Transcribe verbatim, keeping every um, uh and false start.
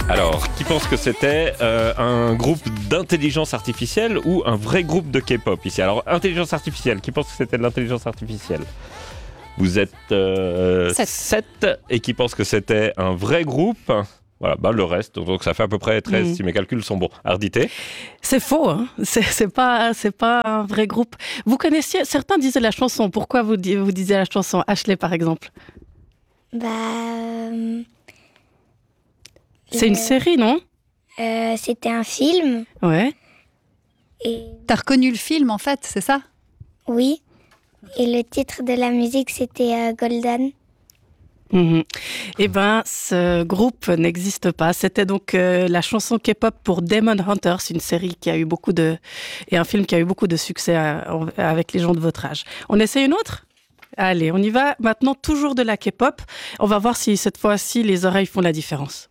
Alors, qui pense que c'était euh, un groupe d'intelligence artificielle ou un vrai groupe de K-pop ici? Alors, intelligence artificielle, qui pense que c'était de l'intelligence artificielle? Vous êtes euh, sept. Et qui pense que c'était un vrai groupe? Voilà, bah le reste, donc ça fait à peu près treize mmh. si mes calculs sont bons. Ardité? C'est faux, hein. c'est, c'est, pas, c'est pas un vrai groupe. Vous connaissiez, certains disaient la chanson, pourquoi vous, vous disiez la chanson? Ashley par exemple? Bah... Euh, c'est le... une série, non? euh, C'était un film. Ouais. Et... T'as reconnu le film en fait, c'est ça? Oui, et le titre de la musique c'était euh, Golden. Mmh. Eh ben, ce groupe n'existe pas. C'était donc euh, la chanson K-pop pour Demon Hunters, une série qui a eu beaucoup de et un film qui a eu beaucoup de succès à, avec les gens de votre âge. On essaie une autre? Allez, on y va. Maintenant, toujours de la K-pop. On va voir si cette fois-ci les oreilles font la différence.